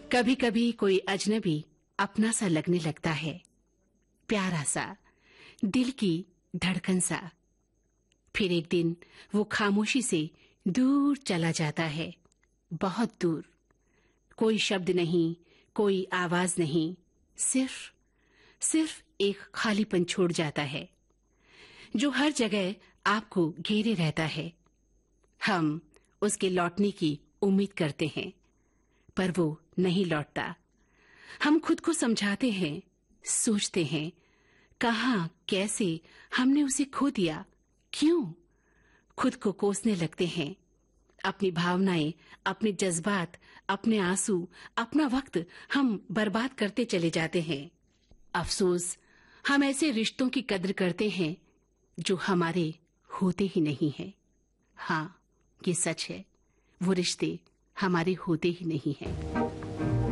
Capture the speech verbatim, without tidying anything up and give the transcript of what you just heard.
कभी कभी कोई अजनबी अपना सा लगने लगता है, प्यारा सा, दिल की धड़कन सा। फिर एक दिन वो खामोशी से दूर चला जाता है, बहुत दूर। कोई शब्द नहीं, कोई आवाज नहीं, सिर्फ सिर्फ एक खालीपन छोड़ जाता है जो हर जगह आपको घेरे रहता है। हम उसके लौटने की उम्मीद करते हैं, पर वो नहीं लौटता। हम खुद को समझाते हैं, सोचते हैं, कहाँ कैसे हमने उसे खो दिया, क्यों? खुद को कोसने लगते हैं। अपनी भावनाएं, अपने जज्बात, अपने आंसू, अपना वक्त हम बर्बाद करते चले जाते हैं। अफसोस, हम ऐसे रिश्तों की कद्र करते हैं जो हमारे होते ही नहीं हैं। हाँ, ये सच है, वो रिश्ते हमारे होते ही नहीं हैं।